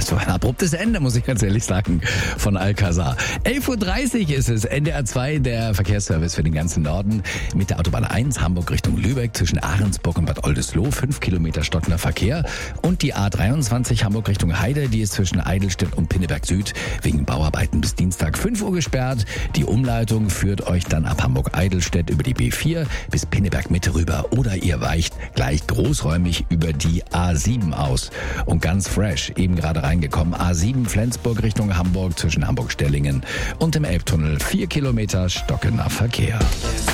So ein abruptes Ende, muss ich ganz ehrlich sagen, von Alcazar. 11.30 Uhr ist es, NDR 2, der Verkehrsservice für den ganzen Norden. Mit der Autobahn 1 Hamburg Richtung Lübeck zwischen Ahrensburg und Bad Oldesloe, 5 Kilometer stockender Verkehr. Und die A23 Hamburg Richtung Heide, die ist zwischen Eidelstedt und Pinneberg Süd wegen Bauarbeiten bis Dienstag 5 Uhr gesperrt. Die Umleitung führt euch dann ab Hamburg-Eidelstedt über die B4 bis Pinneberg Mitte rüber oder ihr weicht gleich großräumig über die A7 aus. Und ganz fresh, eben gerade reingekommen, A7 Flensburg Richtung Hamburg zwischen Hamburg-Stellingen und dem Elbtunnel 4 Kilometer stockender Verkehr.